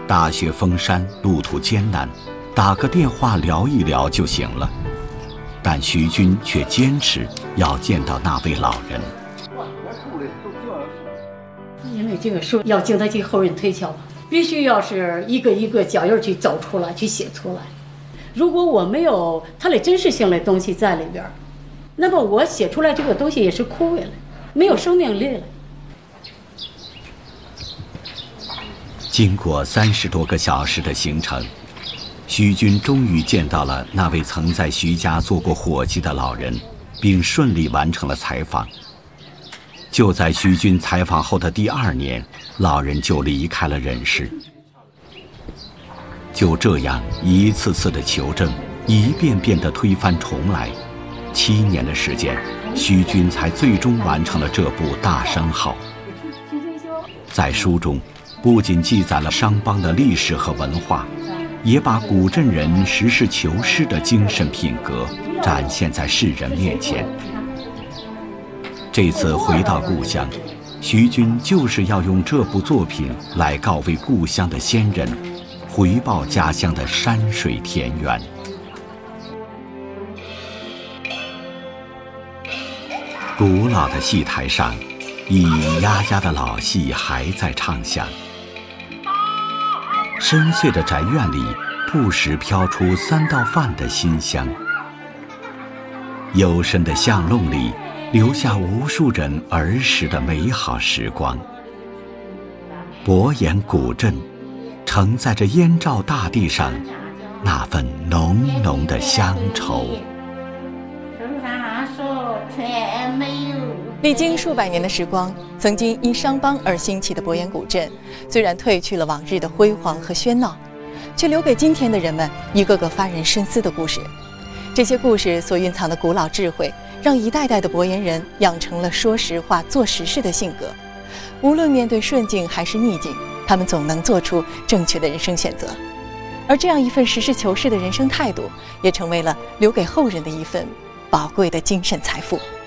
大雪封山，路途艰难，打个电话聊一聊就行了。但徐军却坚持要见到那位老人。 因为这个书要经得起后人推敲，必须要是一个一个脚印去走出来，去写出来。如果我没有它的真实性的东西在里边，那么我写出来这个东西也是枯萎了，没有生命力了。 经过30多个小时的行程，徐军终于见到了那位曾在徐家做过伙计的老人，并顺利完成了采访。就在徐军采访后的第2年，老人就离开了人世。就这样一次次的求证，一遍遍的推翻重来，7年的时间，徐军才最终完成了这部《大商号》。在书中，不仅记载了商帮的历史和文化，也把古镇人实事求是的精神品格展现在世人面前。这次回到故乡，徐军就是要用这部作品来告慰故乡的先人，回报家乡的山水田园。古老的戏台上，咿咿呀呀的老戏还在唱响。深邃的宅院里，不时飘出3道饭的馨香。幽深的巷弄里，留下无数人儿时的美好时光。博眼古镇，承载着燕赵大地上那份浓浓的乡愁。 历经数百年的时光，曾经因商帮而兴起的博眼古镇，虽然褪去了往日的辉煌和喧闹，却留给今天的人们一个个发人深思的故事。这些故事所蕴藏的古老智慧，让一代代的博眼人养成了说实话、做实事的性格。无论面对顺境还是逆境，他们总能做出正确的人生选择。而这样一份实事求是的人生态度，也成为了留给后人的一份宝贵的精神财富。